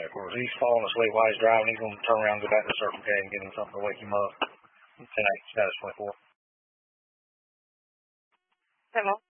that. Or if he's falling asleep while he's driving, he's going to turn around and go back to the Circle K and get him something to wake him up. 10-8, status 24. Hello.